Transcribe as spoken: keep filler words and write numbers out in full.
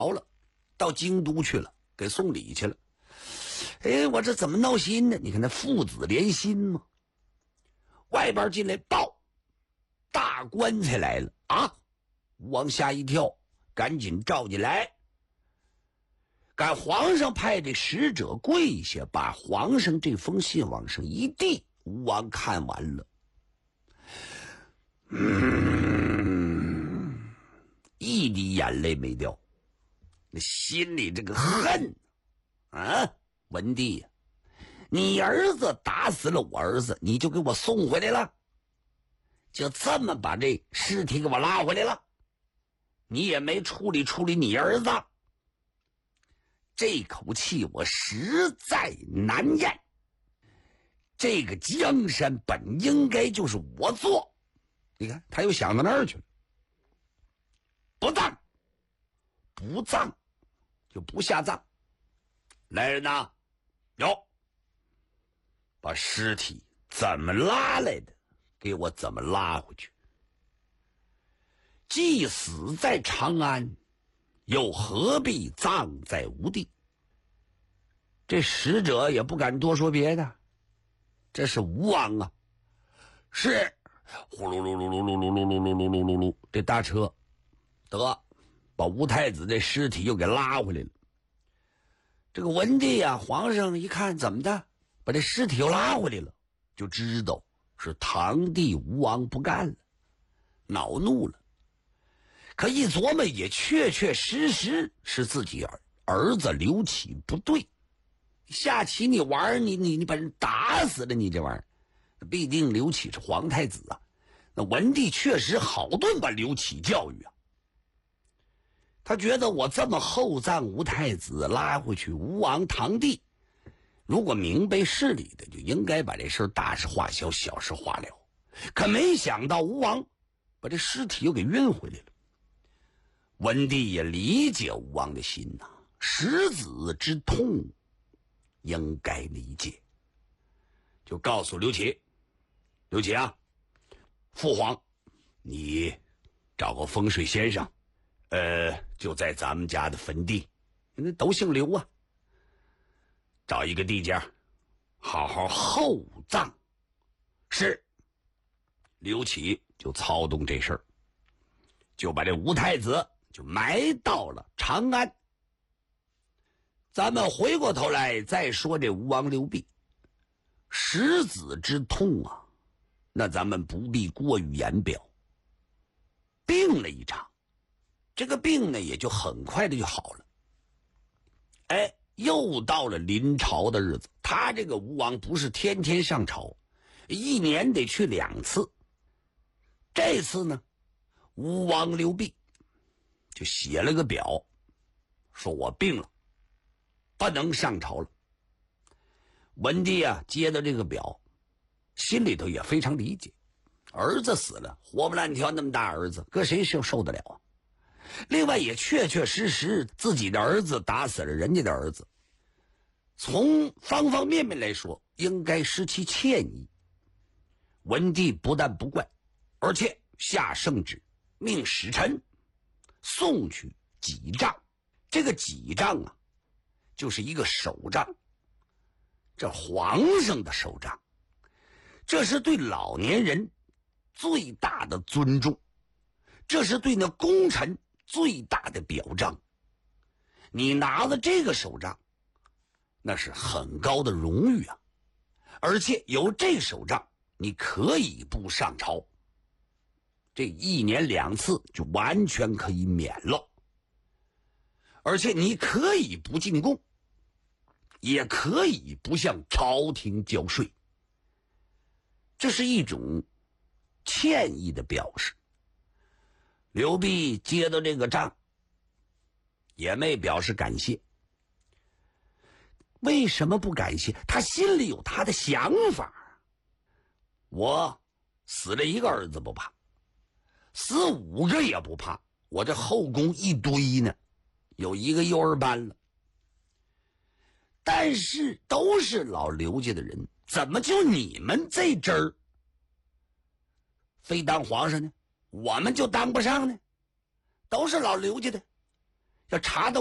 好了，到京都去了，给送礼去了。哎，我这怎么闹心呢？你看那父子连心嘛。外边进来报，大棺材来了啊！吴王吓一跳，赶紧召进来。赶皇上派这使者跪下，把皇上这封信往上一递。吴王看完了，嗯，一滴眼泪没掉，那心里这个恨啊！文帝呀，你儿子打死了我儿子，你就给我送回来了，就这么把这尸体给我拉回来了，你也没处理处理你儿子，这口气我实在难咽。这个江山本应该就是我做，你看他又想到那儿去了。不葬，不葬就不下葬。来人呐，有，把尸体怎么拉来的，给我怎么拉回去。既死在长安，又何必葬在吴地？这使者也不敢多说别的，这是吴王啊。是，呼噜噜噜噜噜噜噜噜噜噜噜噜噜，这大车得把吴太子这尸体又给拉回来了。这个文帝啊，皇上一看怎么的，把这尸体又拉回来了，就知道是堂弟吴王不干了，恼怒了。可一琢磨，也确确实实是自己儿儿子刘启不对。下棋你玩，你你你把人打死了，你这玩意儿，必定刘启是皇太子啊。那文帝确实好顿把刘启教育啊。他觉得我这么厚葬吴太子，拉回去吴王堂弟，如果明白事理的，就应该把这事大事化小，小事化了。可没想到吴王把这尸体又给运回来了。文帝也理解吴王的心呐、啊，食子之痛应该理解，就告诉刘启，刘启啊，父皇，你找个风水先生，呃，就在咱们家的坟地，那都姓刘啊，找一个地界，好好厚葬。是，刘启就操动这事儿，就把这吴太子就埋到了长安。咱们回过头来再说这吴王刘濞，食子之痛啊，那咱们不必过于言表。病了一场，这个病呢也就很快的就好了。哎，又到了临朝的日子，他这个吴王不是天天上朝，一年得去两次。这次呢，吴王刘濞就写了个表，说我病了，不能上朝了。文帝啊接到这个表，心里头也非常理解，儿子死了，活不烂条那么大儿子，搁谁受受得了啊？另外也确确实实自己的儿子打死了人家的儿子，从方方面面来说应该失其歉意。文帝不但不怪，而且下圣旨命使臣送去几杖。这个几杖啊就是一个手杖，这皇上的手杖，这是对老年人最大的尊重，这是对那功臣最大的表彰。你拿了这个手杖，那是很高的荣誉啊，而且有这手杖你可以不上朝，这一年两次就完全可以免了，而且你可以不进贡，也可以不向朝廷交税，这是一种歉意的表示。刘濞接到这个账，也没表示感谢。为什么不感谢？他心里有他的想法。我死了一个儿子不怕，死五个也不怕，我这后宫一堆呢，有一个幼儿班了。但是都是老刘家的人，怎么就你们这支儿非当皇上呢？我们就当不上呢？都是老刘家的， 要查到